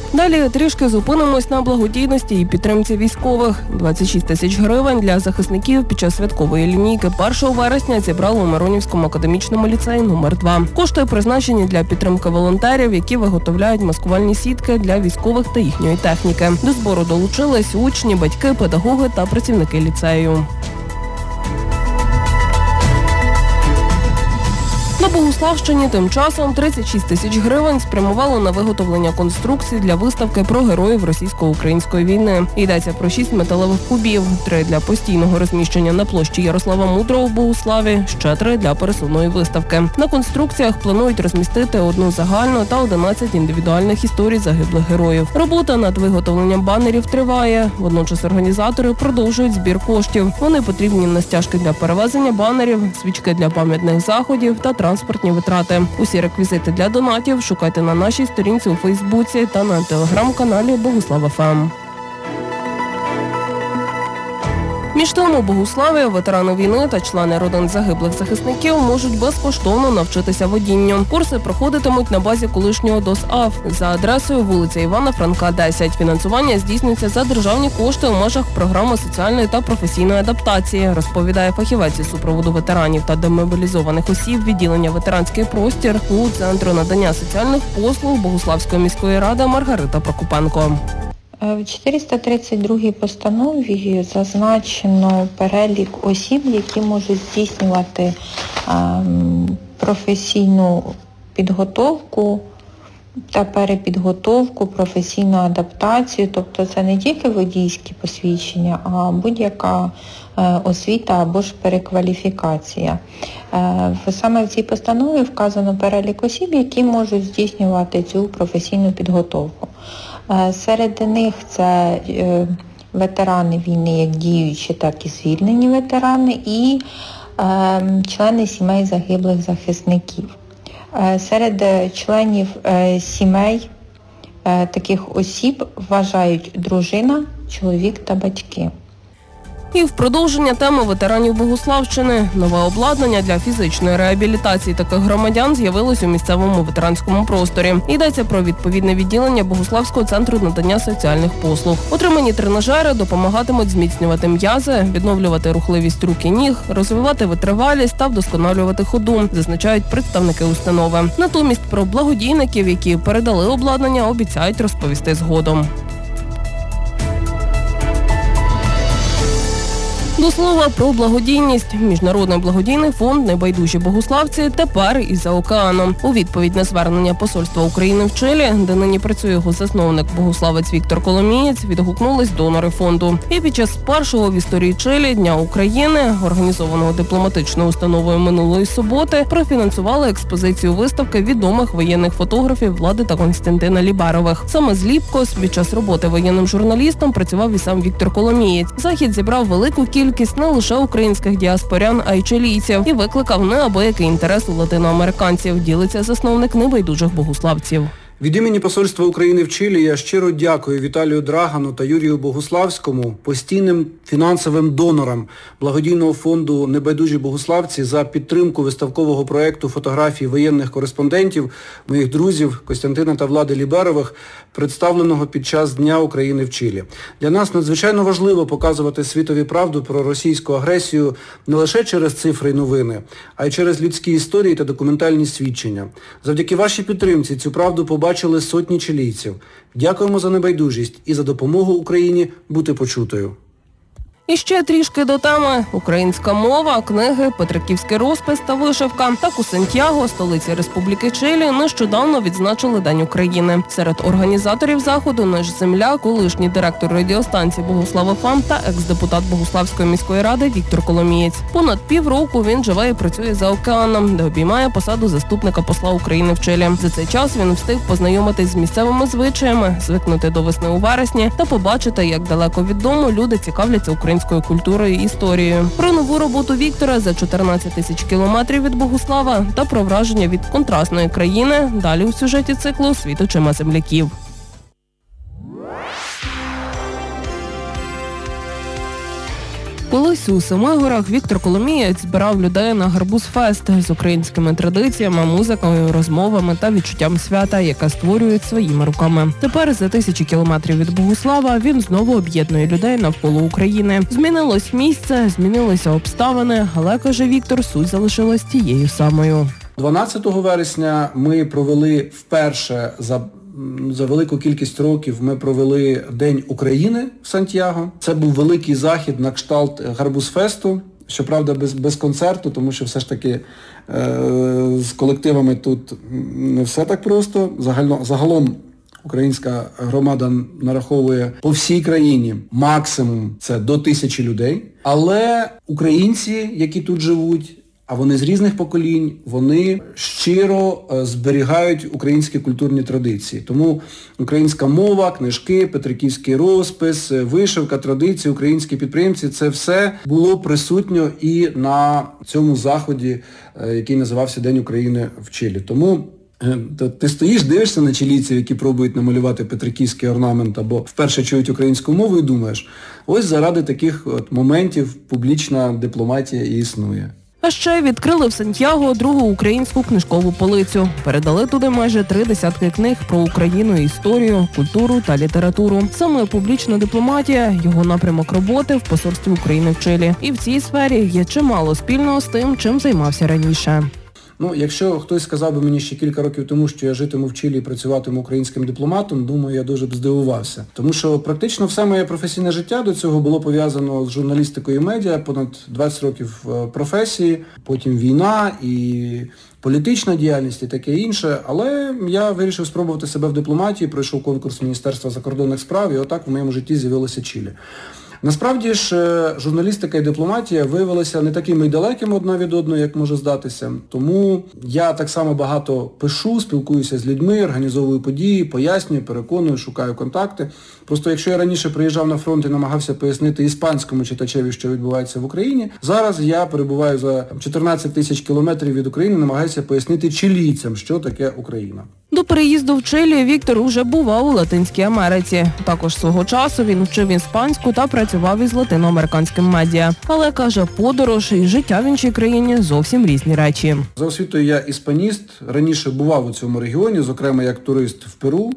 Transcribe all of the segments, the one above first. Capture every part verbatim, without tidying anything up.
Далі трішки зупинимось на благодійності і підтримці військових. двадцять шість тисяч гривень для захисників під час святкової лінійки першого вересня зібрали у Миронівському академічному ліцеї номер два. Кошти призначені для підтримки волонтерів, які виготовляють маскувальні сітки для військових та їхньої техніки. До збору долучились учні, батьки, педагоги та працівники ліцею. На Богуславщині тим часом тридцять шість тисяч гривень спрямувало на виготовлення конструкцій для виставки про героїв російсько-української війни. Йдеться про шість металевих кубів, три для постійного розміщення на площі Ярослава Мудрого в Богуславі, ще три для пересувної виставки. На конструкціях планують розмістити одну загальну та одинадцять індивідуальних історій загиблих героїв. Робота над виготовленням банерів триває. Водночас організатори продовжують збір коштів. Вони потрібні на стяжки для перевезення банерів, свічки для пам'ятних заходів та транспортні витрати. Усі реквізити для донатів шукайте на нашій сторінці у Фейсбуці та на телеграм-каналі Богуслав ФМ. Між тим, у Богуславі ветерани війни та члени родин загиблих захисників можуть безкоштовно навчитися водінню. Курси проходитимуть на базі колишнього ДОСААФ за адресою вулиця Івана Франка, десять. Фінансування здійснюється за державні кошти у межах програми соціальної та професійної адаптації, розповідає фахівець із супроводу ветеранів та демобілізованих осіб відділення «Ветеранський простір» у Центру надання соціальних послуг Богуславської міської ради Маргарита Прокопенко. В чотириста тридцять другій постанові зазначено перелік осіб, які можуть здійснювати професійну підготовку та перепідготовку, професійну адаптацію. Тобто це не тільки водійські посвідчення, а будь-яка освіта або ж перекваліфікація. Саме в цій постанові вказано перелік осіб, які можуть здійснювати цю професійну підготовку. Серед них це ветерани війни, як діючі, так і звільнені ветерани, і члени сімей загиблих захисників. Серед членів сімей таких осіб вважають дружина, чоловік та батьки. І в продовження теми ветеранів Богуславщини. Нове обладнання для фізичної реабілітації таких громадян з'явилось у місцевому ветеранському просторі. Йдеться про відповідне відділення Богуславського центру надання соціальних послуг. Отримані тренажери допомагатимуть зміцнювати м'язи, відновлювати рухливість рук і ніг, розвивати витривалість та вдосконалювати ходу, зазначають представники установи. Натомість про благодійників, які передали обладнання, обіцяють розповісти згодом. До слова про благодійність. Міжнародний благодійний фонд «Небайдужі богуславці» тепер і за океаном. У відповідь на звернення Посольства України в Чилі, де нині працює його засновник богуславець Віктор Коломієць, відгукнулись донори фонду. І під час першого в історії Чилі Дня України, організованого дипломатичною установою минулої суботи, профінансували експозицію виставки відомих воєнних фотографів Влади та Константина Ліберових. Саме з Ліпкос під час роботи воєнним журналістом працював і сам Віктор Коломієць. Захід зібрав велику кількість Кількість не лише українських діаспорян, а й чилійців. І викликав неабиякий інтерес у латиноамериканців, ділиться засновник небайдужих богуславців. Від імені Посольства України в Чилі я щиро дякую Віталію Драгану та Юрію Богуславському, постійним фінансовим донорам благодійного фонду «Небайдужі богуславці» за підтримку виставкового проєкту фотографій воєнних кореспондентів, моїх друзів Костянтина та Влади Ліберових, представленого під час Дня України в Чилі. Для нас надзвичайно важливо показувати світові правду про російську агресію не лише через цифри й новини, а й через людські історії та документальні свідчення. Завдяки вашій підтримці цю правду побачили бачили сотні чилійців. Дякуємо за небайдужість і за допомогу Україні бути почутою. І ще трішки до теми. Українська мова, книги, петриківський розпис та вишивка. Так у Сантьяго, столиці Республіки Чилі, нещодавно відзначили День України. Серед організаторів заходу наш земляк, колишній директор радіостанції Богуслав ФМ та екс-депутат Богуславської міської ради Віктор Коломієць. Понад півроку він живе і працює за океаном, де обіймає посаду заступника посла України в Чилі. За цей час він встиг познайомитись з місцевими звичаями, звикнути до весни у вересні та побачити, як далеко від дому люди цікавляться українською культурою і історією. Про нову роботу Віктора за чотирнадцять тисяч кілометрів від Богуслава та про враження від контрастної країни далі у сюжеті циклу «Світ очима земляків». Колись у Семигорах Віктор Коломієць збирав людей на гарбуз-фест з українськими традиціями, музикою, розмовами та відчуттям свята, яке створюють своїми руками. Тепер за тисячі кілометрів від Богуслава він знову об'єднує людей навколо України. Змінилось місце, змінилися обставини, але, каже Віктор, суть залишилась тією самою. дванадцятого вересня ми провели вперше за За велику кількість років ми провели День України в Сантьяго. Це був великий захід на кшталт гарбуз-фесту, щоправда без, без концерту, тому що все ж таки е, з колективами тут не все так просто. Загально, загалом українська громада нараховує по всій країні максимум це до тисячі людей. Але українці, які тут живуть, а вони з різних поколінь, вони щиро зберігають українські культурні традиції. Тому українська мова, книжки, петриківський розпис, вишивка, традиції, українські підприємці – це все було присутньо і на цьому заході, який називався День України в Чилі. Тому ти стоїш, дивишся на чилійців, які пробують намалювати петриківський орнамент або вперше чують українську мову і думаєш, ось заради таких от моментів публічна дипломатія і існує. А ще відкрили в Сантьяго другу українську книжкову полицю. Передали туди майже три десятки книг про Україну, історію, культуру та літературу. Саме публічна дипломатія – його напрямок роботи в посольстві України в Чилі. І в цій сфері є чимало спільного з тим, чим займався раніше. Ну, якщо хтось сказав би мені ще кілька років тому, що я житиму в Чилі і працюватиму українським дипломатом, думаю, я дуже б здивувався. Тому що практично все моє професійне життя до цього було пов'язано з журналістикою і медіа, понад двадцять років професії, потім війна і політична діяльність і таке інше. Але я вирішив спробувати себе в дипломатії, пройшов конкурс Міністерства закордонних справ і отак в моєму житті з'явилося Чилі. Насправді ж, журналістика і дипломатія виявилися не такими й далекими одна від одної, як може здатися. Тому я так само багато пишу, спілкуюся з людьми, організовую події, пояснюю, переконую, шукаю контакти. Просто якщо я раніше приїжджав на фронт і намагався пояснити іспанському читачеві, що відбувається в Україні, зараз я перебуваю за чотирнадцять тисяч кілометрів від України, намагаюся пояснити чилійцям, що таке Україна. До переїзду в Чилі Віктор уже бував у Латинській Америці. Також свого часу він вчив іспанську та працював із латиноамериканським медіа. Але, каже, подорож і життя в іншій країні зовсім різні речі. За освітою я іспаніст, раніше бував у цьому регіоні, зокрема як турист в Перу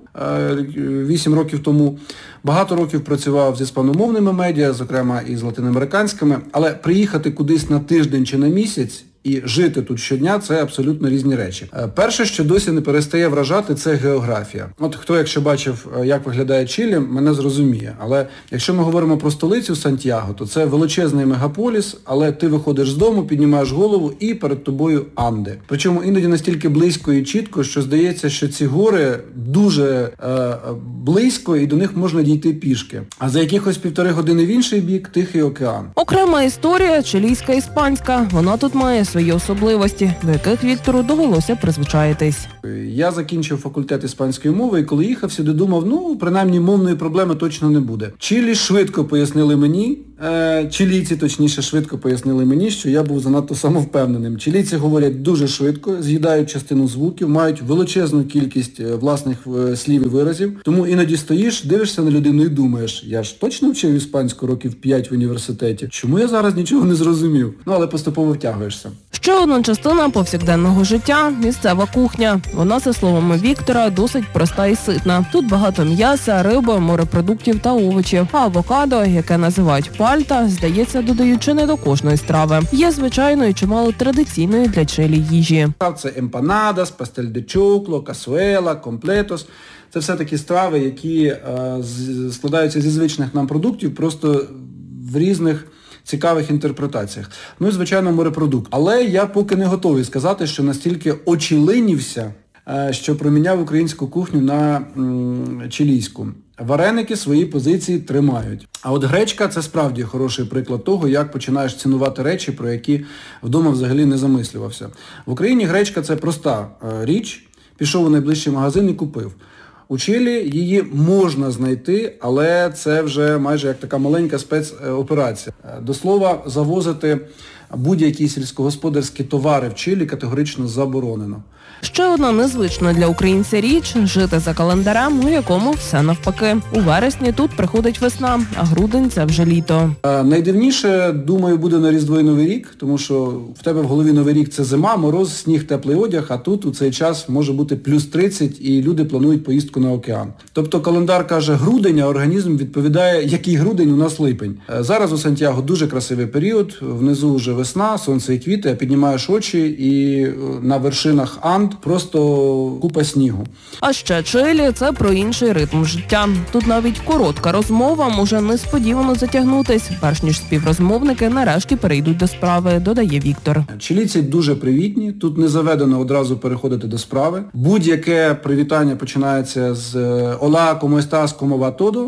вісім років тому. Багато років працював з іспаномовними медіа, зокрема і з латиноамериканськими, але приїхати кудись на тиждень чи на місяць і жити тут щодня – це абсолютно різні речі. Перше, що досі не перестає вражати, це географія. От хто, якщо бачив, як виглядає Чилі, мене зрозуміє. Але якщо ми говоримо про столицю Сантьяго, то це величезний мегаполіс, але ти виходиш з дому, піднімаєш голову і перед тобою Анди. Причому іноді настільки близько і чітко, що здається, що ці гори дуже е, близько і до них можна дійти пішки. А за якихось півтори години в інший бік – Тихий океан. Окрема історія – чилійська-іспанська. Вона тут має свої особливості, до яких Віктору довелося призвичаїтись. Я закінчив факультет іспанської мови і коли їхав сюди, думав, ну, принаймні мовної проблеми точно не буде. Чилі швидко пояснили мені, е, чилійці точніше швидко пояснили мені, що я був занадто самовпевненим. Чилійці говорять дуже швидко, з'їдають частину звуків, мають величезну кількість власних слів і виразів. Тому іноді стоїш, дивишся на людину і думаєш, я ж точно вчив іспанську років п'ять в університеті? Чому я зараз нічого не зрозумів? Ну, але поступово втягуєшся. Ще одна частина повсякденного життя – місцева кухня. Вона, за словами Віктора, досить проста і ситна. Тут багато м'яса, риби, морепродуктів та овочів. А авокадо, яке називають пальта, здається, додають чи не до кожної страви. Є, звичайно, і чимало традиційної для Чилі їжі. Це емпанадас, пастель де чокло, касуела, комплетос. Це все такі страви, які е, складаються зі звичних нам продуктів, просто в різних цікавих інтерпретаціях. Ну і, звичайно, морепродукт. Але я поки не готовий сказати, що настільки очілинівся, що проміняв українську кухню на м, чилійську. Вареники свої позиції тримають. А от гречка – це справді хороший приклад того, як починаєш цінувати речі, про які вдома взагалі не замислювався. В Україні гречка – це проста річ. Пішов у найближчий магазин і купив. У Чилі її можна знайти, але це вже майже як така маленька спецоперація. До слова, завозити будь-які сільськогосподарські товари в Чилі категорично заборонено. Ще одна незвична для українця річ – жити за календарем, у якому все навпаки. У вересні тут приходить весна, а грудень – це вже літо. А найдивніше, думаю, буде на Різдво і Новий рік, тому що в тебе в голові Новий рік – це зима, мороз, сніг, теплий одяг, а тут у цей час може бути плюс тридцять і люди планують поїздку на океан. Тобто календар каже грудень, а організм відповідає, який грудень, у нас липень. Зараз у Сантьяго дуже красивий період, внизу вже весна, сонце і квіти, а піднімаєш очі і на вершинах Анд просто купа снігу. А ще Чилі – це про інший ритм життя. Тут навіть коротка розмова може несподівано затягнутись, перш ніж співрозмовники нарешті перейдуть до справи, додає Віктор. Чилійці дуже привітні, тут не заведено одразу переходити до справи. Будь-яке привітання починається з «Ола, como estás, como va todo».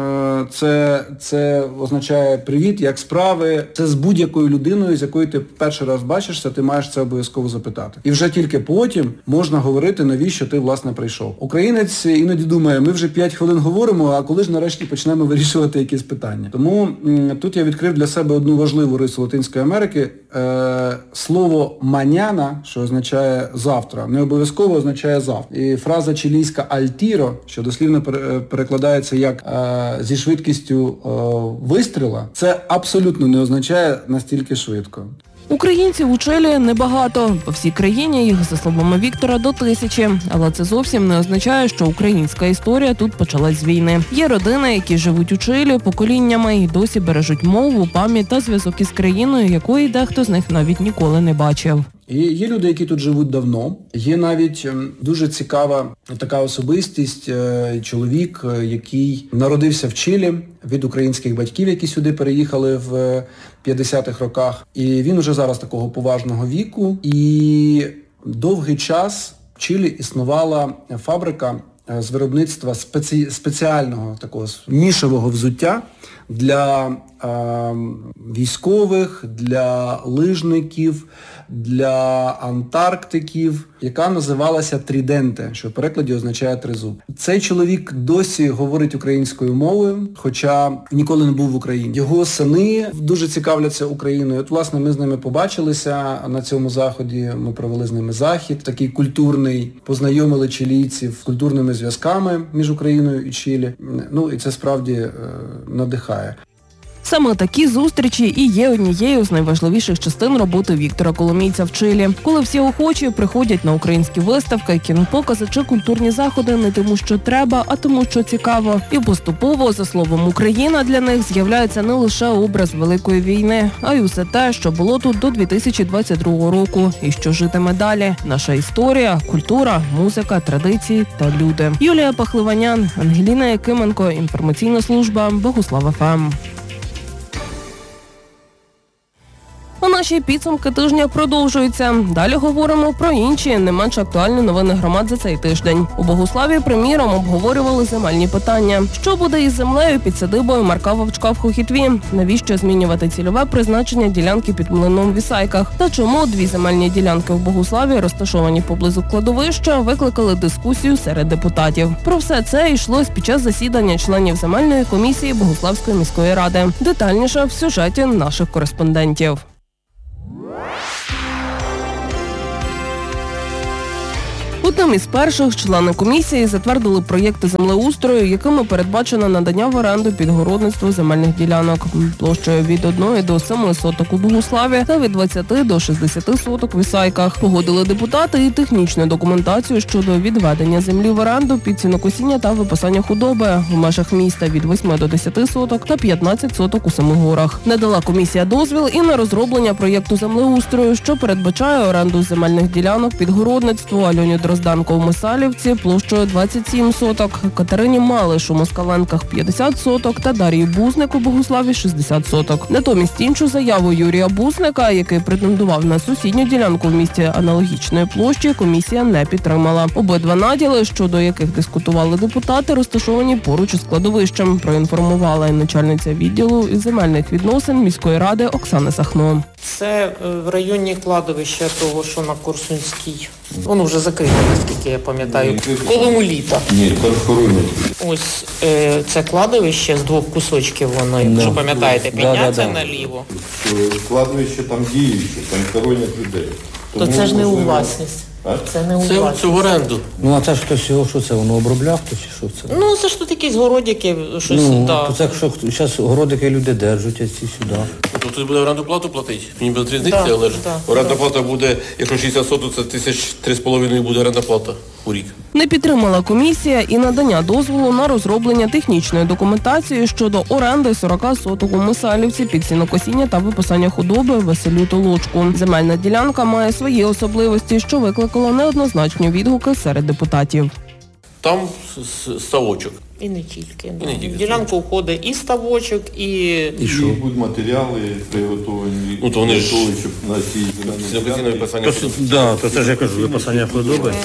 Це, це означає привіт, як справи. Це з будь-якою людиною, з якою ти перший раз бачишся, ти маєш це обов'язково запитати. І вже тільки потім можна говорити, навіщо ти, власне, прийшов. Українець іноді думає, ми вже п'ять хвилин говоримо, а коли ж нарешті почнемо вирішувати якісь питання. Тому м, тут я відкрив для себе одну важливу рису Латинської Америки. Е, слово «маняна», що означає «завтра», не обов'язково означає «завтра». І фраза чилійська «альтіро», що дослівно перекладається як е, зі швидкістю е, вистріла, це абсолютно не означає настільки швидко. Українців у Чилі небагато. По всій країні їх, за словами Віктора, до тисячі. Але це зовсім не означає, що українська історія тут почалась з війни. Є родини, які живуть у Чилі поколіннями і досі бережуть мову, пам'ять та зв'язок із країною, якої дехто з них навіть ніколи не бачив. І є люди, які тут живуть давно. Є навіть дуже цікава така особистість, чоловік, який народився в Чилі від українських батьків, які сюди переїхали в п'ятдесятих роках. І він уже зараз такого поважного віку. І довгий час в Чилі існувала фабрика з виробництва спеці... спеціального такого нішевого взуття для е, військових, для лижників, для антарктиків, яка називалася «Тріденте», що в перекладі означає «тризуб». Цей чоловік досі говорить українською мовою, хоча ніколи не був в Україні. Його сини дуже цікавляться Україною. От, власне, ми з ними побачилися на цьому заході, ми провели з ними захід, такий культурний, познайомили чилійців з культурними зв'язками між Україною і Чилі. Ну, і це справді е, надихає. Саме такі зустрічі і є однією з найважливіших частин роботи Віктора Коломійця в Чилі. Коли всі охочі приходять на українські виставки, кінопокази чи культурні заходи не тому, що треба, а тому, що цікаво. І поступово, за словом Україна, для них з'являється не лише образ Великої війни, а й усе те, що було тут до дві тисячі двадцять другого року і що житиме далі. Наша історія, культура, музика, традиції та люди. Юлія Пахливанян, Ангеліна Якименко, інформаційна служба Богуслав еф ем. А наші підсумки тижня продовжуються. Далі говоримо про інші, не менш актуальні новини громад за цей тиждень. У Богуславі, приміром, обговорювали земельні питання. Що буде із землею під садибою Марка Вовчка в Хохітві? Навіщо змінювати цільове призначення ділянки під млином в Ісайках? Та чому дві земельні ділянки в Богуславі, розташовані поблизу кладовища, викликали дискусію серед депутатів? Про все це йшлось під час засідання членів земельної комісії Богуславської міської ради. Детальніше в сюжеті наших кореспондентів. Одним із перших члени комісії затвердили проєкти землеустрою, якими передбачено надання в оренду під городництво земельних ділянок площею від одної до семи соток у Богуславі та від двадцяти до шістдесяти соток в Ісайках. Погодили депутати і технічну документацію щодо відведення землі в оренду під сінокосіння та випасання худоби в межах міста від восьми до десяти соток та п'ятнадцяти соток у Семигорах. Надала комісія дозвіл і на розроблення проєкту землеустрою, що передбачає оренду земельних ділянок під городництво Альоні Дрозданко в Мисалівці площею двадцять сім соток, Катерині Малиш у Москаленках п'ятдесят соток та Дар'ї Бузник у Богуславі шістдесят соток. Натомість іншу заяву Юрія Бузника, який претендував на сусідню ділянку в місті аналогічної площі, комісія не підтримала. Обидва наділи, щодо яких дискутували депутати, розташовані поруч із кладовищем, проінформувала і начальниця відділу із земельних відносин міської ради Оксана Сахно. Це в районі кладовища того, що на Корсунській. Воно вже закрите наскільки я пам'ятаю, колому літа. Ні, там хоронять. Ось е, це кладовище з двох кусочків воно, якщо пам'ятаєте, підняться наліво. Кладовище там діюче, там хоронять людей. То це ж не у власність. А? Це не у Це, власність. це в оренду. Ну, а це ж хтось його, що це, воно обробляв хтось, чи що це? Ну, це ж тут якісь городики, щось, Ну, да. то це що, зараз городики люди держать, а ці сюди. Тобто хтось буде оренду плату платити. Мені без різниці, Да, але ж да, оренда да. плата буде, якщо шістдесят соток, це тисяч три з половиною буде оренда плата у рік. Не підтримала комісія і надання дозволу на розроблення технічної документації щодо оренди сорок соток у Мисалівці під сінокосіння та випасання худоби Василю Толочку. Земельна ділянка має свої особливості, що викликало неоднозначні відгуки серед депутатів. Там с- с- ставочок. І не тільки. І не тільки. В ділянку входить і ставочок, і... І що? Будуть матеріали приготовані Ну, то вони для ж- того, щоб на цій земельній Сінокосіння ділянці. випасання То, худоби. да, то це ж я кажу, випасання худоби.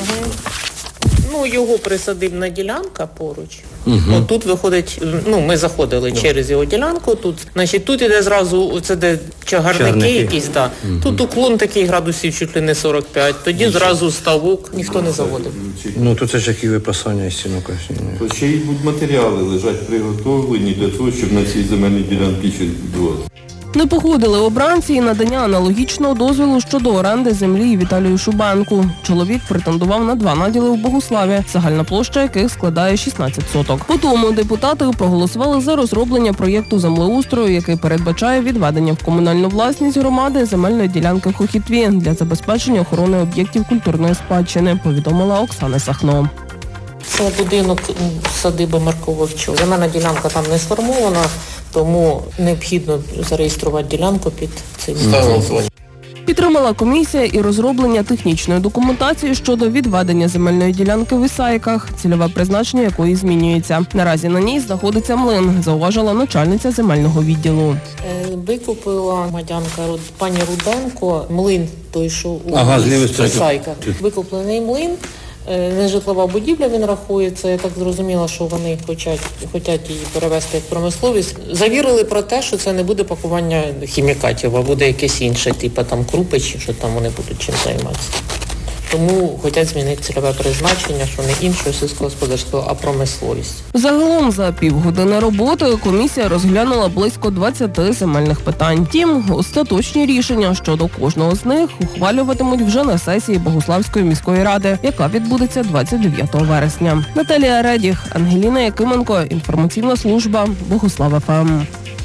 Ну, його присадибна ділянка поруч. Угу. Тут виходить, ну, ми заходили через його ділянку, тут, значить, тут іде зразу, це де чагарники, Чагарники. якісь, да. Угу. Тут уклон такий градусів чуть ли не сорок п'ять, тоді зразу ставок, ніхто не заводив. Ну, то це ж які випасання із сінокосіння. То ще й будуть матеріали лежать приготовлені для того, щоб на цій земельній ділянці щось будувати. Не погодили обранці і надання аналогічного дозволу щодо оренди землі Віталію Шубенку. Чоловік претендував на два наділи в Богуславі, загальна площа яких складає шістнадцять соток. По тому депутати проголосували за розроблення проєкту землеустрою, який передбачає відведення в комунальну власність громади земельної ділянки в Хохітві для забезпечення охорони об'єктів культурної спадщини, повідомила Оксана Сахно. Це будинок м, садиби Марковичу. Земельна ділянка там не сформована, тому необхідно зареєструвати ділянку під цим. Ставимо голосування. Підтримала комісія і розроблення технічної документації щодо відведення земельної ділянки в Ісаїках, цільове призначення якої змінюється. Наразі на ній знаходиться млин, зауважила начальниця земельного відділу. Е, Викупила громадянка Руд- пані Руденко млин, той, що у Ага, з лівої сторони. Ісайках. Викуплений млин. Е, Нежитлова будівля він рахується, я так зрозуміла, що вони хочуть, хочуть її перевести як промисловість. Завірили про те, що це не буде пакування хімікатів, а буде якесь інше, типу там крупи, чи що там вони будуть чим займатися. Тому хочуть змінити цільове призначення, що не іншого сільськогосподарського, а промисловість. Загалом за півгодини роботи комісія розглянула близько двадцяти земельних питань. Втім, остаточні рішення щодо кожного з них ухвалюватимуть вже на сесії Богуславської міської ради, яка відбудеться двадцять дев'ятого вересня. Наталія Редіх, Ангеліна Якименко, інформаційна служба Богуслав еф ем.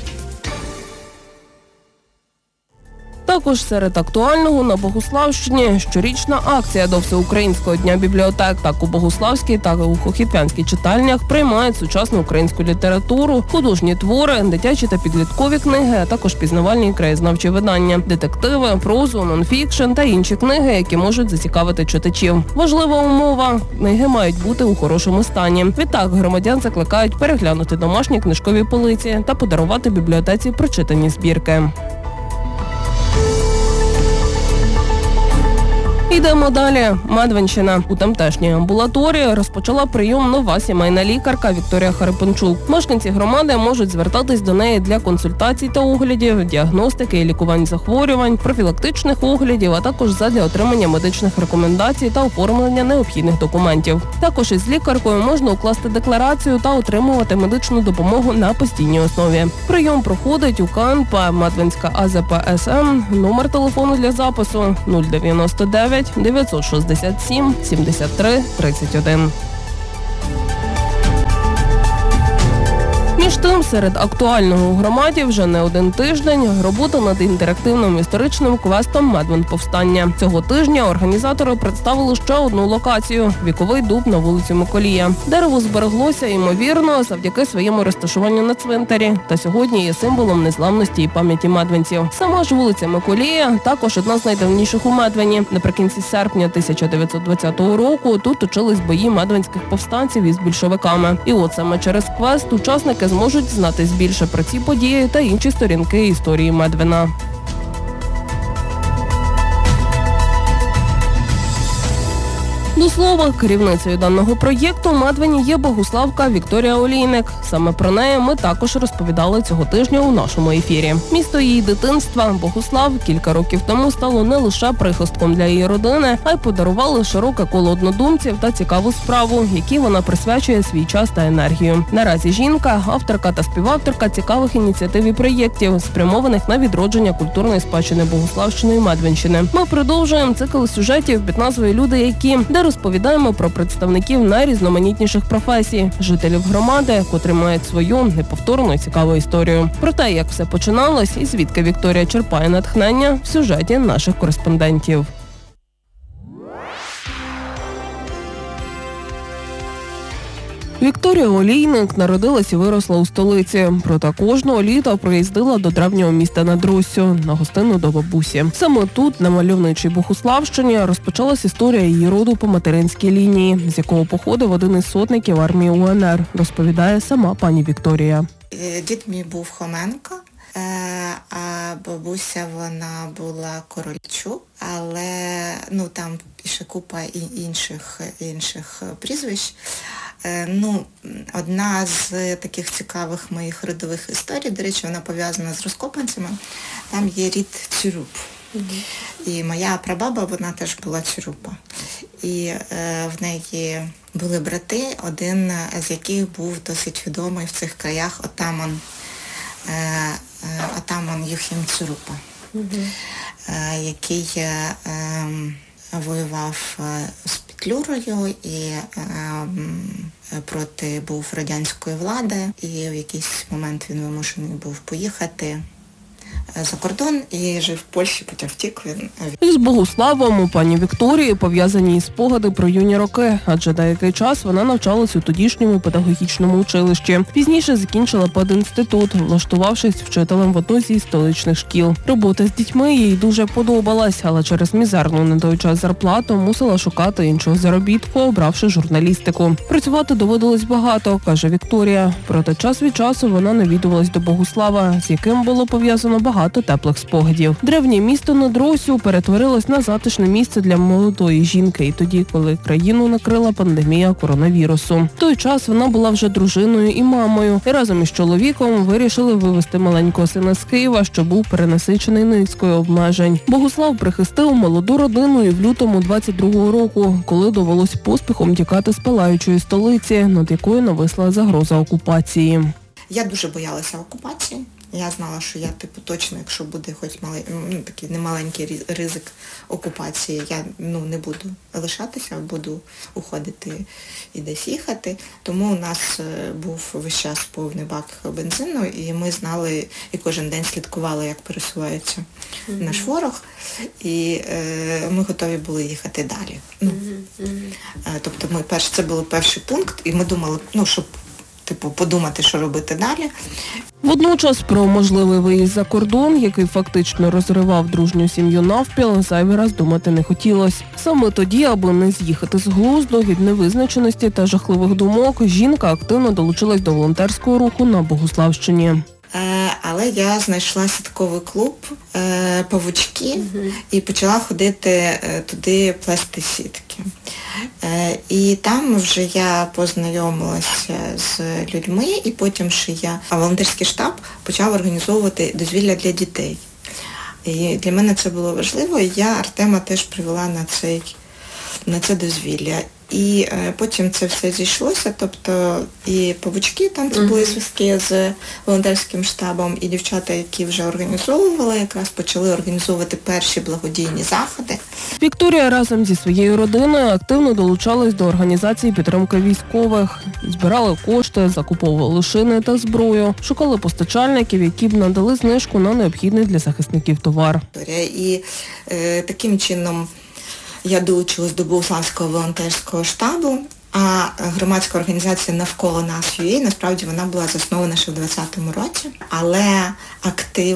Також серед актуального на Богуславщині щорічна акція до Всеукраїнського дня бібліотек. Так у Богуславській, так і у Хохітвянській читальнях приймають сучасну українську літературу, художні твори, дитячі та підліткові книги, а також пізнавальні і краєзнавчі видання, детективи, прозу, нонфікшн та інші книги, які можуть зацікавити читачів. Важлива умова – книги мають бути у хорошому стані. Відтак громадян закликають переглянути домашні книжкові полиці та подарувати бібліотеці прочитані збірки. Йдемо далі. Медвинщина. У тамтешній амбулаторії розпочала прийом нова сімейна лікарка Вікторія Харипончук. Мешканці громади можуть звертатись до неї для консультацій та оглядів, діагностики і лікувань захворювань, профілактичних оглядів, а також задля отримання медичних рекомендацій та оформлення необхідних документів. Також із лікаркою можна укласти декларацію та отримувати медичну допомогу на постійній основі. Прийом проходить у ка ен пе Медвинська а зе пе ес ем. Номер телефону для запису нуль дев'яносто дев'ять дев'ятсот шістдесят сім сімдесят три тридцять один. Між тим, серед актуального у громаді вже не один тиждень робота над інтерактивним історичним квестом «Медвин повстання». Цього тижня організатори представили ще одну локацію – віковий дуб на вулиці Миколія. Дерево збереглося, ймовірно, завдяки своєму розташуванню на цвинтарі, та сьогодні є символом незламності і пам'яті медвинців. Сама ж вулиця Миколія також одна з найдавніших у Медвині. Наприкінці серпня тисяча дев'ятсот двадцятого року тут точились бої медвинських повстанців із більшовиками. І от саме через квест учасники зможуть знати більше про ці події та інші сторінки історії Медвина. До слова, керівницею даного проєкту в Медвині є богуславка Вікторія Олійник. Саме про неї ми також розповідали цього тижня у нашому ефірі. Місто її дитинства, Богуслав, кілька років тому стало не лише прихистком для її родини, а й подарували широке коло однодумців та цікаву справу, якій вона присвячує свій час та енергію. Наразі жінка – авторка та співавторка цікавих ініціатив і проєктів, спрямованих на відродження культурної спадщини Богуславщини і Медвинщини. Ми продовжуємо цикл сюжетів під назвою «Люди, які», де розповідаємо про представників найрізноманітніших професій, жителів громади, котрі мають свою неповторну і цікаву історію. Про те, як все починалось і звідки Вікторія черпає натхнення, в сюжеті наших кореспондентів. Вікторія Олійник народилась і виросла у столиці, проте кожного літа приїздила до древнього міста над Руссю на гостину до бабусі. Саме тут, на мальовничій Богуславщині, розпочалась історія її роду по материнській лінії, з якого походив один із сотників армії У Н Р, розповідає сама пані Вікторія. Дід мій був Хоменко, а бабуся вона була Корольчук, але ну там ще купа інших, інших прізвищ. Ну, одна з таких цікавих моїх родових історій, до речі, вона пов'язана з розкопанцями, там є рід Цюруп. Mm-hmm. І моя прабаба, вона теж була Цюрупа. І е, в неї були брати, один з яких був досить відомий в цих краях отаман, е, е, отаман Юхім Цюрупа, mm-hmm. е, який е, е, воював з Петлюрою і е, проти був радянської влади, і в якийсь момент він вимушений був поїхати за кордон і жив в Польщі, потім втік він. Із Богуславом у пані Вікторії пов'язані і спогади про юні роки, адже деякий час вона навчалась у тодішньому педагогічному училищі. Пізніше закінчила пединститут, влаштувавшись вчителем в одну зі столичних шкіл. Робота з дітьми їй дуже подобалась, але через мізерну на той час зарплату мусила шукати іншого заробітку, обравши журналістику. Працювати доводилось багато, каже Вікторія. Проте час від часу вона навідувалась до Богуслава, з яким було пов'язано багато теплих спогадів. Древнє місто над Руссю перетворилось на затишне місце для молодої жінки і тоді, коли країну накрила пандемія коронавірусу. В той час вона була вже дружиною і мамою, і разом із чоловіком вирішили вивезти маленького сина з Києва, що був перенасичений низкою обмежень. Богуслав прихистив молоду родину і в лютому двадцять другого року, коли довелось поспіхом тікати з палаючої столиці, над якою нависла загроза окупації. Я дуже боялася окупації. Я знала, що я, типу, точно, якщо буде хоч малий, ну, такий немаленький ризик окупації, я, ну, не буду лишатися, буду уходити і десь їхати. Тому у нас був весь час повний бак бензину, і ми знали, і кожен день слідкували, як пересувається mm-hmm. наш ворог, і е, ми готові були їхати далі. Ну, mm-hmm. е, тобто ми перш, це був перший пункт, і ми думали, ну, щоб типу, подумати, що робити далі. Водночас про можливий виїзд за кордон, який фактично розривав дружню сім'ю навпіл, зайвий раз думати не хотілося. Саме тоді, аби не з'їхати з глузду від невизначеності та жахливих думок, жінка активно долучилась до волонтерського руху на Богуславщині. Але я знайшла сітковий клуб «Павучки» uh-huh. і почала ходити туди плести сітки. І там вже я познайомилася з людьми, і потім ще я, а волонтерський штаб почав організовувати дозвілля для дітей. І для мене це було важливо, і я Артема теж привела на, цей, на це дозвілля. І е, потім це все зійшлося, тобто і павучки, там це були зв'язки з волонтерським штабом, і дівчата, які вже організовували, якраз почали організовувати перші благодійні заходи. Вікторія разом зі своєю родиною активно долучалась до організації підтримки військових. Збирали кошти, закуповували шини та зброю, шукали постачальників, які б надали знижку на необхідний для захисників товар. І е, таким чином я долучилась до Богуславського волонтерського штабу, А громадська організація «Навколо нас ю ей», насправді вона була заснована ще в двадцятому році, але актив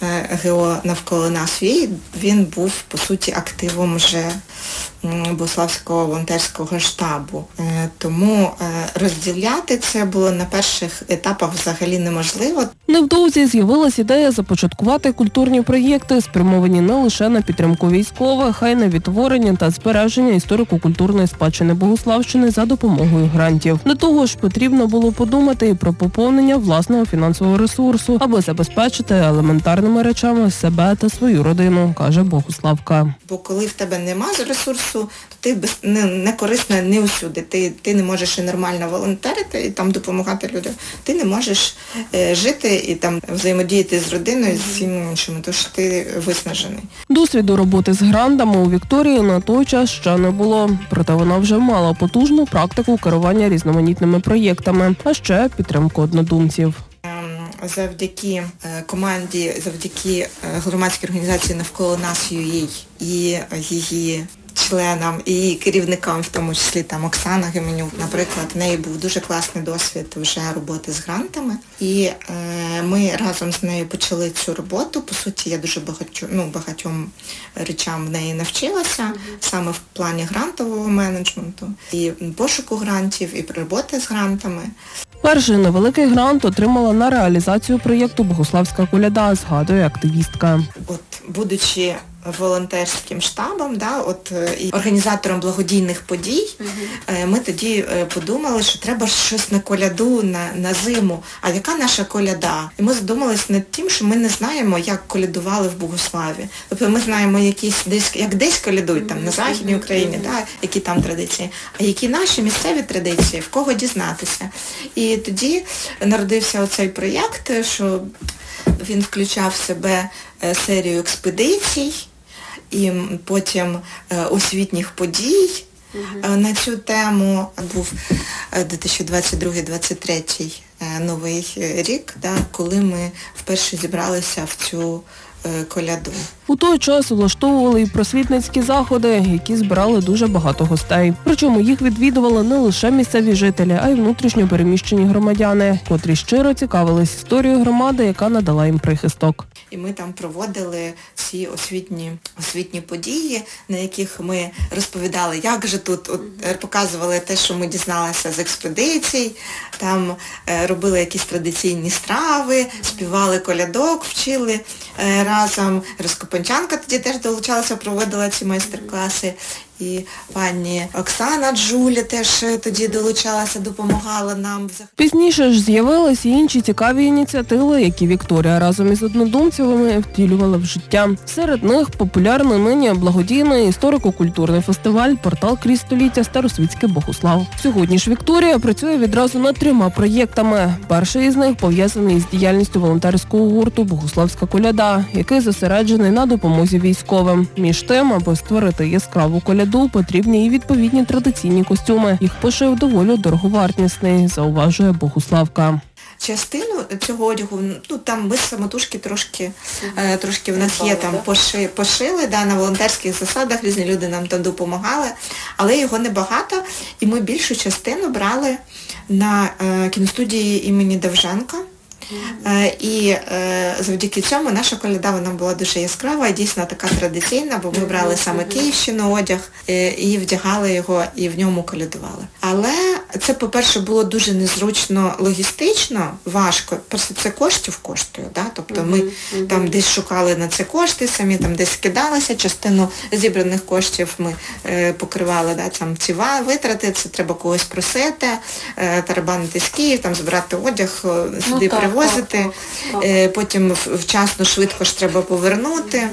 ГО «Навколо нас ю ей», він був, по суті, активом вже Богуславського волонтерського штабу. Тому розділяти це було на перших етапах взагалі неможливо. Невдовзі з'явилась ідея започаткувати культурні проєкти, спрямовані не лише на підтримку військових, а й на відтворення та збереження історико-культурної спадщини Богуславщини за допомогою грантів. До того ж, потрібно було подумати і про поповнення власного фінансового ресурсу, аби забезпечити елементарними речами себе та свою родину, каже Богуславка. Бо коли в тебе нема ресурсу, то ти без, не, не корисна не усюди. Ти, ти не можеш і нормально волонтерити, і там допомагати людям. Ти не можеш е, жити і там взаємодіяти з родиною, з всім іншими, тож ти виснажений. Досвіду роботи з грантами у Вікторії на той час ще не було. Проте вона вже мала потужну практику керування різноманітними проєктами, а ще підтримку однодумців. Завдяки команді, завдяки громадській організації «Навколо нас ю ей» і її членам і керівникам, в тому числі там Оксана Геменюк, наприклад, в неї був дуже класний досвід вже роботи з грантами. І е, ми разом з нею почали цю роботу. По суті, я дуже багатьо, ну, багатьом речам в неї навчилася, саме в плані грантового менеджменту, і пошуку грантів, і роботи з грантами. Перший невеликий грант отримала на реалізацію проєкту «Богуславська коляда», згадує активістка. От, будучи волонтерським штабом, да, от, і організатором благодійних подій, uh-huh. ми тоді подумали, що треба щось на коляду, на, на зиму. А яка наша коляда? І ми задумались над тим, що ми не знаємо, як колядували в Богуславі. Тобто ми знаємо, якісь десь, як десь колядують, там, на Західній Україні, да, які там традиції, а які наші місцеві традиції, в кого дізнатися. І тоді народився оцей проєкт, що він включав в себе серію експедицій і потім освітніх подій uh-huh. на цю тему. Був дві тисячі двадцять другий - двадцять третій новий рік, да, коли ми вперше зібралися в цю коляду. У той час влаштовували і просвітницькі заходи, які збирали дуже багато гостей. Причому їх відвідували не лише місцеві жителі, а й внутрішньо переміщені громадяни, котрі щиро цікавились історією громади, яка надала їм прихисток. І ми там проводили ці освітні, освітні події, на яких ми розповідали, як же тут, от, показували те, що ми дізналися з експедицій, там е, робили якісь традиційні страви, співали колядок, вчили е, разом. Розкопанчанка тоді теж долучалася, проводила ці майстер-класи. І пані Оксана Джуля теж тоді долучалася, допомагала нам. Пізніше ж з'явилися і інші цікаві ініціативи, які Вікторія разом із однодумцями втілювала в життя. Серед них популярний нині благодійний історико-культурний фестиваль «Портал крізь століття. Старосвітський Богуслав». Сьогодні ж Вікторія працює відразу над трьома проєктами. Перший із них пов'язаний з діяльністю волонтерського гурту «Богуславська коляда», який зосереджений на допомозі військовим. Між тим, аби створити яскраву коляду, потрібні і відповідні традиційні костюми. Їх пошив доволі дороговартісний, зауважує Богуславка. Частину цього одягу, ну там ми самотужки трошки, е, трошки в нас є, там поши, пошили, да, на волонтерських засадах, різні люди нам там допомагали, але його небагато, і ми більшу частину брали на е, кіностудії імені Довженка. Е, і е, завдяки цьому наша коляда, вона була дуже яскрава і дійсно така традиційна, бо ми брали саме Київщину одяг е, і вдягали його, і в ньому колядували. Але це, по-перше, було дуже незручно логістично, важко. Просто це коштів коштує, да? Тобто ми uh-huh. там десь шукали на це кошти, самі там десь скидалися, частину зібраних коштів ми е, покривали, да, там ці витрати, це треба когось просити, е, тарабанити з Київ, там збирати одяг, сюди ну, привозити, так, так, так. Потім вчасно, швидко ж треба повернути.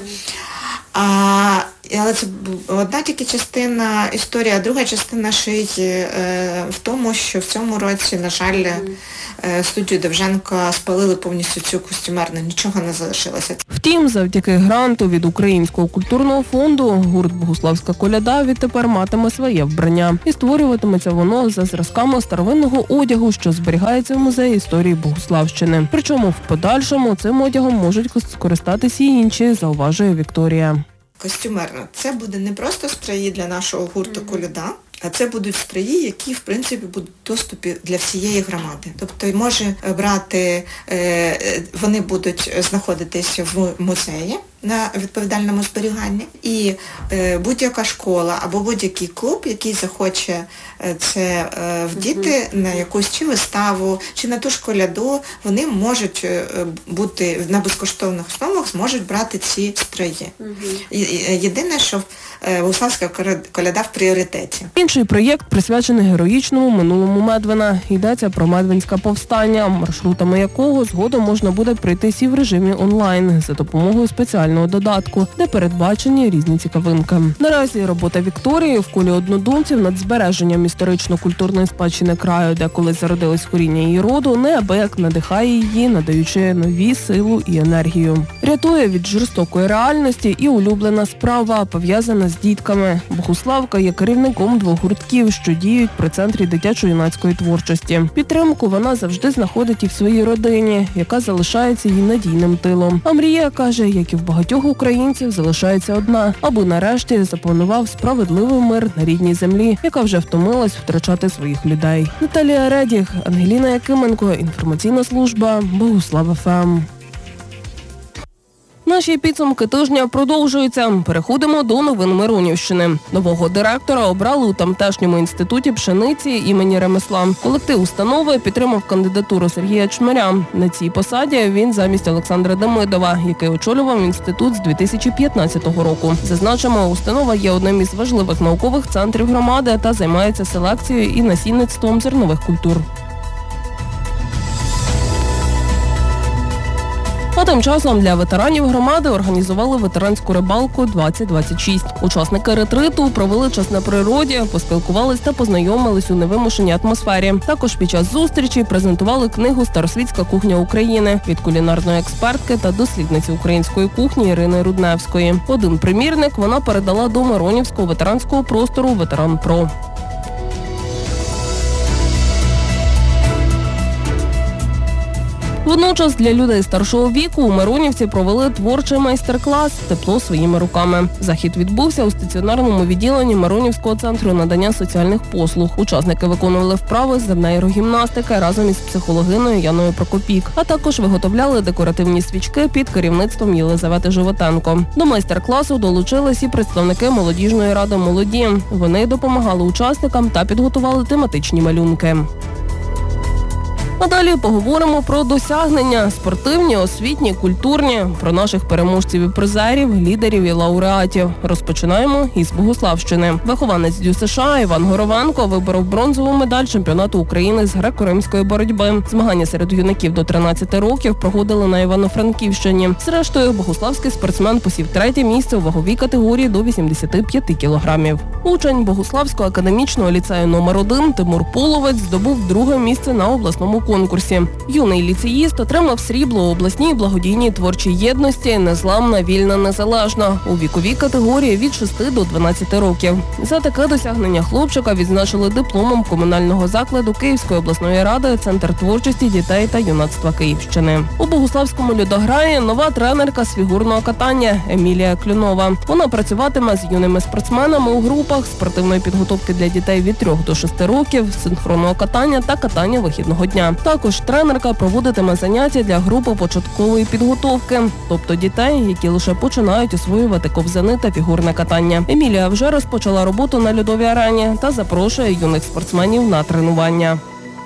А, але це одна тільки частина історії, а друга частина ще й е, в тому, що в цьому році, на жаль, е, студію Довженка спалили повністю цю костюмерну, нічого не залишилося. Втім, завдяки гранту від Українського культурного фонду гурт «Богуславська коляда» відтепер матиме своє вбрання. І створюватиметься воно за зразками старовинного одягу, що зберігається в музеї історії Богуславщини. Причому в подальшому цим одягом можуть скористатися і інші, зауважує Вікторія. Костюмерно. Це буде не просто строї для нашого гурту «Коляда», А це будуть строї, які, в принципі, будуть в доступі для всієї громади. Тобто може брати, вони будуть знаходитися в музеї на відповідальному зберіганні, і будь-яка школа або будь-який клуб, який захоче це вдіти на якусь чи виставу, чи на ту ж коляду, вони можуть бути на безкоштовних основах, зможуть брати ці строї. Єдине, що Богуславська коляда в пріоритеті. Інший проєкт присвячений героїчному минулому Медвина. Йдеться про Медвинське повстання, маршрутами якого згодом можна буде пройтись і в режимі онлайн за допомогою спеціального додатку, де передбачені різні цікавинки. Наразі робота Вікторії в колі однодумців над збереженням історично-культурної спадщини краю, де колись зародилось коріння її роду, неабияк надихає її, надаючи нові силу і енергію. Рятує від жорстокої реальності і улюблена справа, пов'язана з дітками. Богуславка є керівником двох гуртків, що діють при Центрі дитячо-юнацької творчості. Підтримку вона завжди знаходить і в своїй родині, яка залишається їй надійним тилом. А мрія, каже, як і в багатьох українців, залишається одна, аби нарешті запанував справедливий мир на рідній землі, яка вже втомилась втрачати своїх людей. Наталія Редіх, Ангеліна Якименко, інформаційна служба Богуслав еф ем. Наші підсумки тижня продовжуються. Переходимо до новин Миронівщини. Нового директора обрали у тамтешньому інституті пшениці імені Ремесла. Колектив установи підтримав кандидатуру Сергія Чмиря. На цій посаді він замість Олександра Демидова, який очолював інститут з дві тисячі п'ятнадцятого року. Зазначимо, установа є одним із важливих наукових центрів громади та займається селекцією і насінництвом зернових культур. А тим часом для ветеранів громади організували ветеранську рибалку двадцять двадцять шість. Учасники ретриту провели час на природі, поспілкувались та познайомились у невимушеній атмосфері. Також під час зустрічі презентували книгу «Старосвітська кухня України» від кулінарної експертки та дослідниці української кухні Ірини Рудневської. Один примірник вона передала до Миронівського ветеранського простору «Ветеран-Про». Водночас для людей старшого віку у Миронівці провели творчий майстер-клас «Тепло своїми руками». Захід відбувся у стаціонарному відділенні Миронівського центру надання соціальних послуг. Учасники виконували вправи з нейрогімнастики разом із психологиною Яною Прокопік, а також виготовляли декоративні свічки під керівництвом Єлизавети Животенко. До майстер-класу долучились і представники молодіжної ради «Молоді». Вони допомагали учасникам та підготували тематичні малюнки. А далі поговоримо про досягнення – спортивні, освітні, культурні, про наших переможців і призерів, лідерів і лауреатів. Розпочинаємо із Богуславщини. Вихованець Дю США Іван Горовенко виборов бронзову медаль чемпіонату України з греко-римської боротьби. Змагання серед юнаків до тринадцяти років проходили на Івано-Франківщині. Зрештою, богуславський спортсмен посів третє місце у ваговій категорії до вісімдесяти п'яти кілограмів. Учень Богуславського академічного ліцею номер один Тимур Половець здобув друге місце на обласному конкурсі. Юний ліцеїст отримав срібло у обласній благодійній творчій єдності «Незламна, вільна, незалежна» у віковій категорії від шести до дванадцяти років. За таке досягнення хлопчика відзначили дипломом комунального закладу Київської обласної ради «Центр творчості дітей та юнацтва Київщини». У Богуславському льодограї нова тренерка з фігурного катання Емілія Клюнова. Вона працюватиме з юними спортсменами у групах спортивної підготовки для дітей від трьох до шести років, синхронного катання та катання вихідного дня. Також тренерка проводитиме заняття для групи початкової підготовки, тобто дітей, які лише починають освоювати ковзани та фігурне катання. Емілія вже розпочала роботу на льодовій арені та запрошує юних спортсменів на тренування.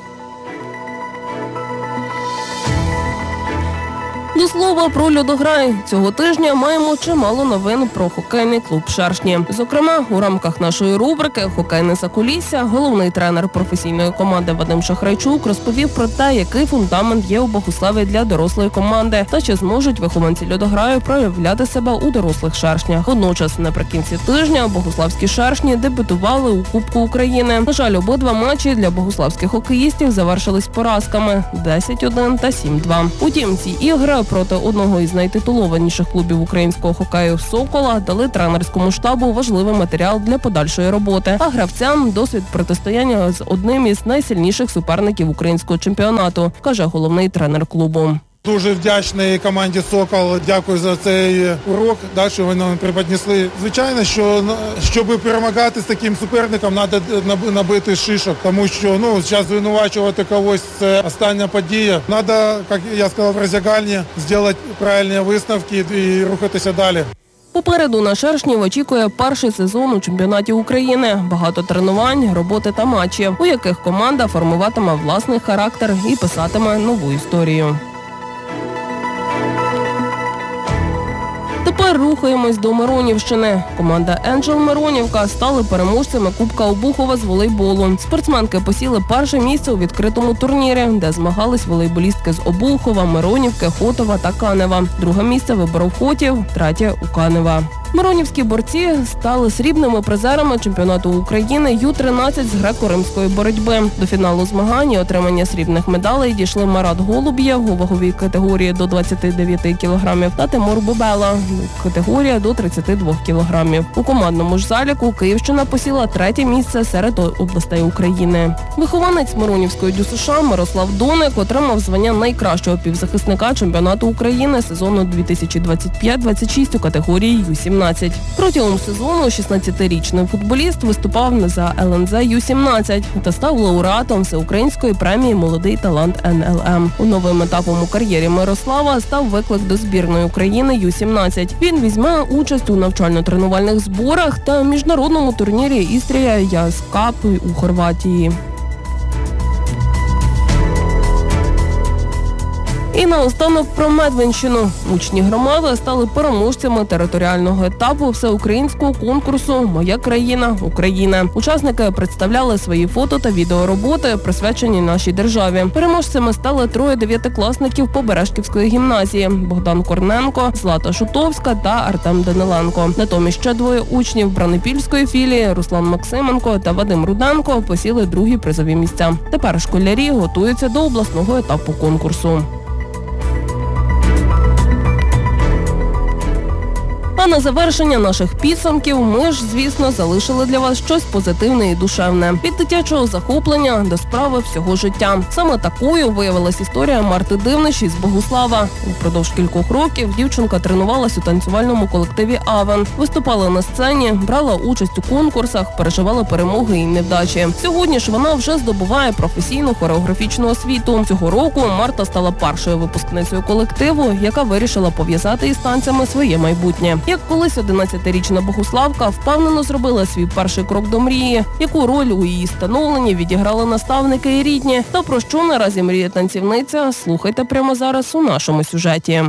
До слова про льодограй. Цього тижня маємо чимало новин про хокейний клуб «Шершні». Зокрема, у рамках нашої рубрики «Хокейне закулісся» головний тренер професійної команди Вадим Шахрайчук розповів про те, який фундамент є у Богуславі для дорослої команди та чи зможуть вихованці льодограю проявляти себе у дорослих шершнях. Водночас, наприкінці тижня богуславські «Шершні» дебютували у Кубку України. На жаль, обидва матчі для богуславських хокеїстів завершились поразками – десять один та сім два. Утім, ці ігри проти одного із найтитулованіших клубів українського хокею «Сокола» дали тренерському штабу важливий матеріал для подальшої роботи, а гравцям – досвід протистояння з одним із найсильніших суперників українського чемпіонату, каже головний тренер клубу. Дуже вдячний команді «Сокол», дякую за цей урок, да, що ви нам преподнесли. Звичайно, що щоб перемагати з таким суперником, треба набити шишок, тому що ну, зараз звинувачувати когось – це остання подія. Треба, як я сказав в роздягальні, зробити правильні висновки і рухатися далі. Попереду на Шершнів очікує перший сезон у чемпіонаті України. Багато тренувань, роботи та матчів, у яких команда формуватиме власний характер і писатиме нову історію. Тепер рухаємось до Миронівщини. Команда «Енджел Миронівка» стали переможцями Кубка Обухова з волейболу. Спортсменки посіли перше місце у відкритому турнірі, де змагались волейболістки з Обухова, Миронівки, Хотова та Канева. Друге місце виборов Хотів, третє – у Канева. Миронівські борці стали срібними призерами чемпіонату України ю тринадцять з греко-римської боротьби. До фіналу змагань і отримання срібних медалей дійшли Марат Голуб'єв у ваговій категорії до двадцяти дев'яти кілограмів та Тимур Бубела – категорія до тридцяти двох кілограмів. У командному ж заліку Київщина посіла третє місце серед областей України. Вихованець Миронівської ДЮСШ Мирослав Доник отримав звання найкращого півзахисника чемпіонату України сезону дві тисячі двадцять п'ять двадцять шість у категорії ю сімнадцять. Протягом сезону шістнадцятирічний футболіст виступав за ел ен зет ю сімнадцять та став лауреатом всеукраїнської премії «Молодий талант ен ел ем». Новим етапом у кар'єрі Мирослава став виклик до збірної України ю сімнадцять. Він візьме участь у навчально-тренувальних зборах та міжнародному турнірі «Істрія Яс Кап» у Хорватії. І наостанок про Медвинщину. Учні громади стали переможцями територіального етапу всеукраїнського конкурсу «Моя країна – Україна». Учасники представляли свої фото та відеороботи, присвячені нашій державі. Переможцями стали троє дев'ятикласників Побережківської гімназії – Богдан Корненко, Злата Шутовська та Артем Даниленко. Натомість ще двоє учнів Бранипільської філії – Руслан Максименко та Вадим Руденко посіли другі призові місця. Тепер школярі готуються до обласного етапу конкурсу. А на завершення наших підсумків ми ж, звісно, залишили для вас щось позитивне і душевне. Від дитячого захоплення до справи всього життя. Саме такою виявилась історія Марти Дивнич із Богуслава. Упродовж кількох років дівчинка тренувалась у танцювальному колективі «Авен». Виступала на сцені, брала участь у конкурсах, переживала перемоги і невдачі. Сьогодні ж вона вже здобуває професійну хореографічну освіту. Цього року Марта стала першою випускницею колективу, яка вирішила пов'язати із танцями своє майбутнє. Як колись одинадцятирічна Богуславка впевнено зробила свій перший крок до мрії, яку роль у її становленні відіграли наставники і рідні, та про що наразі мріє танцівниця, слухайте прямо зараз у нашому сюжеті.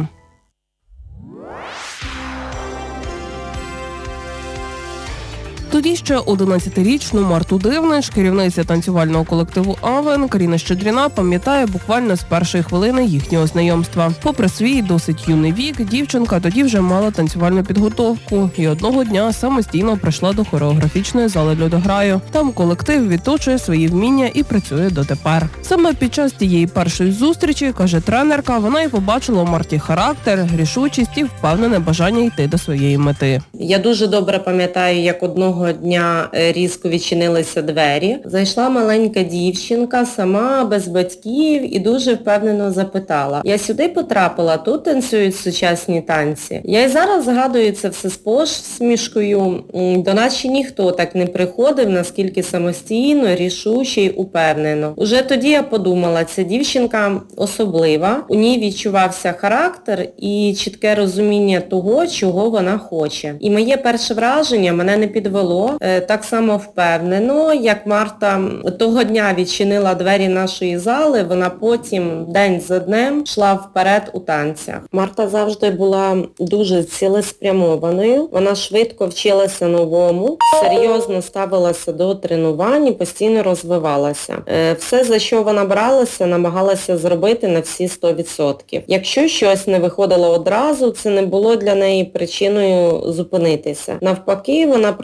Тоді ще одинадцятирічну Марту Дивнич, керівниця танцювального колективу «Авен», Каріна Щедріна пам'ятає буквально з першої хвилини їхнього знайомства. Попри свій досить юний вік, дівчинка тоді вже мала танцювальну підготовку і одного дня самостійно прийшла до хореографічної зали «Льодограю». Там колектив відточує свої вміння і працює дотепер. Саме під час тієї першої зустрічі, каже тренерка, вона і побачила у Марті характер, рішучість і впевнене бажання йти до своєї мети. Я дуже добре пам'ятаю, як одного дня різко відчинилися двері. Зайшла маленька дівчинка, сама, без батьків, і дуже впевнено запитала. Я сюди потрапила, тут танцюють сучасні танці. Я і зараз згадую це все з посмішкою. До нас ще ніхто так не приходив, наскільки самостійно, рішуче й упевнено. Уже тоді я подумала, ця дівчинка особлива, у ній відчувався характер і чітке розуміння того, чого вона хоче. І моє перше враження мене не підвело. Так само впевнено, як Марта того дня відчинила двері нашої зали, вона потім день за днем йшла вперед у танцях. Марта завжди була дуже цілеспрямованою, вона швидко вчилася новому, серйозно ставилася до тренувань і постійно розвивалася. Все, за що вона бралася, намагалася зробити на всі сто відсотків. Якщо щось не виходило одразу, це не було для неї причиною зупинитися. Навпаки, вона працювала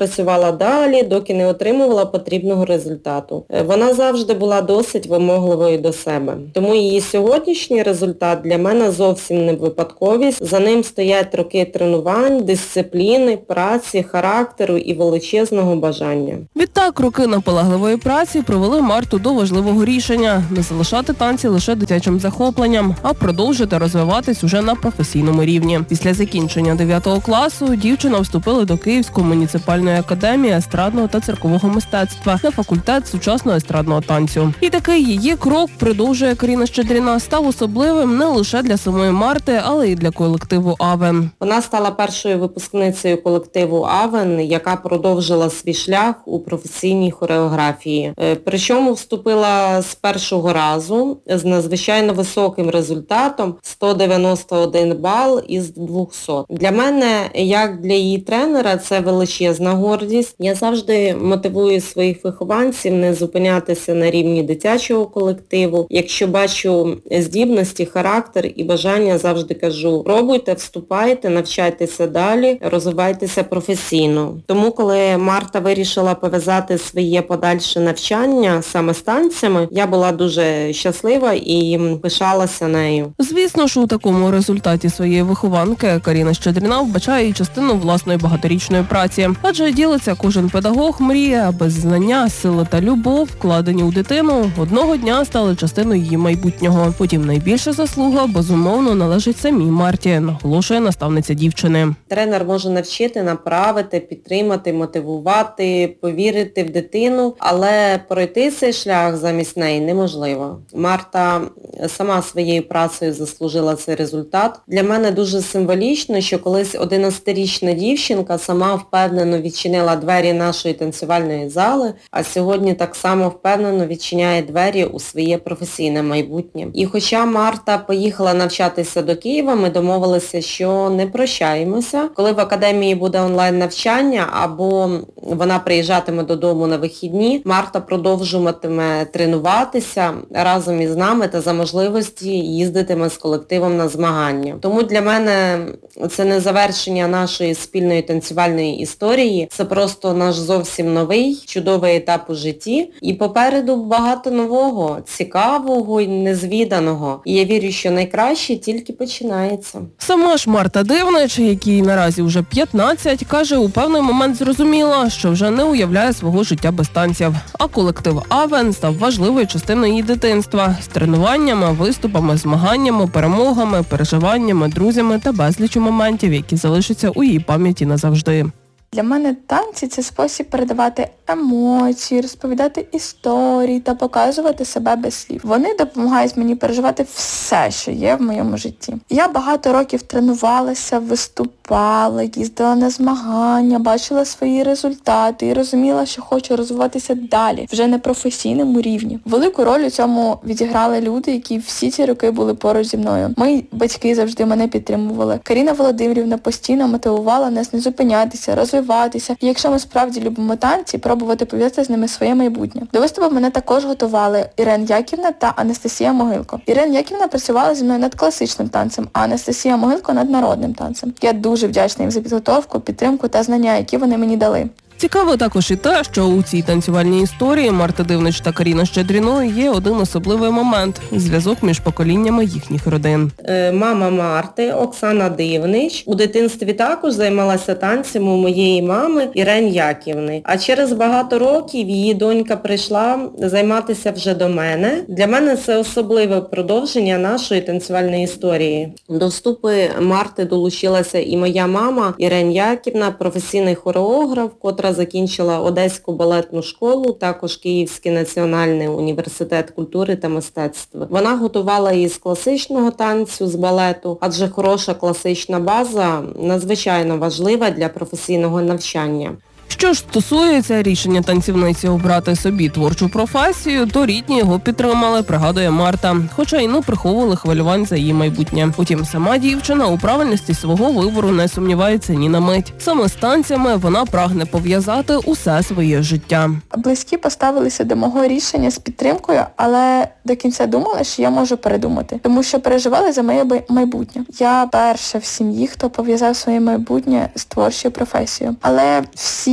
йшла далі, доки не отримувала потрібного результату. Вона завжди була досить вимогливою до себе. Тому її сьогоднішній результат для мене зовсім не випадковість. За ним стоять роки тренувань, дисципліни, праці, характеру і величезного бажання. Відтак, роки наполегливої праці привели Марту до важливого рішення – не залишати танці лише дитячим захопленням, а продовжити розвиватись уже на професійному рівні. Після закінчення дев'ятого класу дівчина вступила до Київської муніципальної академії естрадного та циркового мистецтва на факультет сучасного естрадного танцю. І такий її крок, продовжує Каріна Щедріна, став особливим не лише для самої Марти, але й для колективу «Авен». Вона стала першою випускницею колективу «Авен», яка продовжила свій шлях у професійній хореографії. Причому вступила з першого разу з надзвичайно високим результатом сто дев'яносто один бал із двохсот. Для мене, як для її тренера, це величезна гордість. Я завжди мотивую своїх вихованців не зупинятися на рівні дитячого колективу. Якщо бачу здібності, характер і бажання, завжди кажу, пробуйте, вступайте, навчайтеся далі, розвивайтеся професійно. Тому, коли Марта вирішила пов'язати своє подальше навчання саме з танцями, я була дуже щаслива і пишалася нею. Звісно ж, у такому результаті своєї вихованки Каріна Щедріна вбачає і частину власної багаторічної праці. Адже ділиться, кожен педагог мріє, аби знання, сила та любов, вкладені у дитину, одного дня стали частиною її майбутнього. Потім найбільша заслуга, безумовно, належить самій Марті, наголошує наставниця дівчини. Тренер може навчити, направити, підтримати, мотивувати, повірити в дитину, але пройти цей шлях замість неї неможливо. Марта сама своєю працею заслужила цей результат. Для мене дуже символічно, що колись одинадцятирічна дівчинка сама впевнено відчинила двері нашої танцювальної зали, а сьогодні так само впевнено відчиняє двері у своє професійне майбутнє. І хоча Марта поїхала навчатися до Києва, ми домовилися, що не прощаємося. Коли в академії буде онлайн-навчання або вона приїжджатиме додому на вихідні, Марта продовжуватиме тренуватися разом із нами та за можливості їздитиме з колективом на змагання. Тому для мене це не завершення нашої спільної танцювальної історії, це просто наш зовсім новий, чудовий етап у житті. І попереду багато нового, цікавого і незвіданого. І я вірю, що найкраще тільки починається. Сама ж Марта Дивнич, якій наразі вже п'ятнадцять, каже, у певний момент зрозуміла, що вже не уявляє свого життя без танців. А колектив «Авен» став важливою частиною її дитинства з тренуваннями, виступами, змаганнями, перемогами, переживаннями, друзями та безлічю моментів, які залишаться у її пам'яті назавжди. Для мене танці – це спосіб передавати емоції, розповідати історії та показувати себе без слів. Вони допомагають мені переживати все, що є в моєму житті. Я багато років тренувалася, виступала, їздила на змагання, бачила свої результати і розуміла, що хочу розвиватися далі, вже на професійному рівні. Велику роль у цьому відіграли люди, які всі ці роки були поруч зі мною. Мої батьки завжди мене підтримували. Каріна Володимирівна постійно мотивувала нас не зупинятися, розвиватися. І якщо ми справді любимо танці, пробувати пов'язати з ними своє майбутнє. До виступу мене також готували Ірен Яківна та Анастасія Могилко. Ірен Яківна працювала зі мною над класичним танцем, а Анастасія Могилко над народним танцем. Я дуже вдячна їм за підготовку, підтримку та знання, які вони мені дали. Цікаво також і те, що у цій танцювальній історії Марти Дивнич та Каріна Щедріною є один особливий момент – зв'язок між поколіннями їхніх родин. Мама Марти, Оксана Дивнич, у дитинстві також займалася танцем у моєї мами Ірен Яківни. А через багато років її донька прийшла займатися вже до мене. Для мене це особливе продовження нашої танцювальної історії. До вступу Марти долучилася і моя мама Ірен Яківна, професійний хореограф, котра закінчила Одеську балетну школу, також Київський національний університет культури та мистецтва. Вона готувала її з класичного танцю, з балету, адже хороша класична база надзвичайно важлива для професійного навчання. Що ж стосується рішення танцівниці обрати собі творчу професію, то рідні його підтримали, пригадує Марта, хоча й не приховували хвилювань за її майбутнє. Утім, сама дівчина у правильності свого вибору не сумнівається ні на мить. Саме з танцями вона прагне пов'язати усе своє життя. Близькі поставилися до мого рішення з підтримкою, але до кінця думала, що я можу передумати, тому що переживали за моє майбутнє. Я перша в сім'ї, хто пов'язав своє майбутнє з творчою професією. Але всі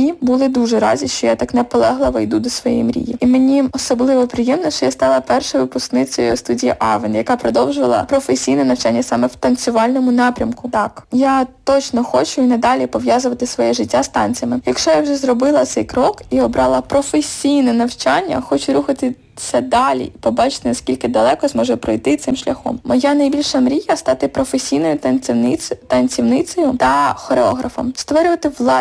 всі були дуже раді, що я так наполегливо йду до своєї мрії. І мені особливо приємно, що я стала першою випускницею студії Авен, яка продовжувала професійне навчання саме в танцювальному напрямку. Так, я точно хочу і надалі пов'язувати своє життя з танцями. Якщо я вже зробила цей крок і обрала професійне навчання, хочу рухати це далі і побачити, наскільки далеко зможе пройти цим шляхом. Моя найбільша мрія – стати професійною танцівницею, танцівницею та хореографом, створювати власні